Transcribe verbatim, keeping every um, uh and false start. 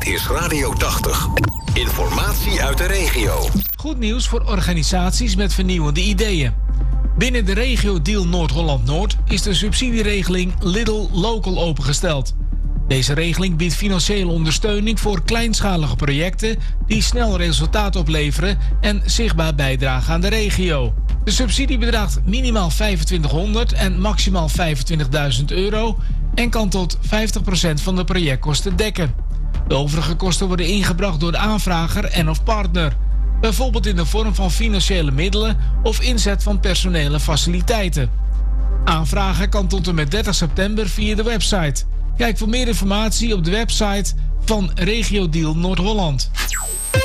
is Radio tachtig. Informatie uit de regio. Goed nieuws voor organisaties met vernieuwende ideeën. Binnen de regio Deal Noord-Holland-Noord is de subsidieregeling Lidl Local opengesteld. Deze regeling biedt financiële ondersteuning voor kleinschalige projecten die snel resultaat opleveren en zichtbaar bijdragen aan de regio. De subsidie bedraagt minimaal vijfentwintighonderd en maximaal vijfentwintigduizend euro en kan tot vijftig procent van de projectkosten dekken. De overige kosten worden ingebracht door de aanvrager en of partner, bijvoorbeeld in de vorm van financiële middelen of inzet van personele faciliteiten. Aanvragen kan tot en met dertig september via de website. Kijk voor meer informatie op de website van Regio Deal Noord-Holland.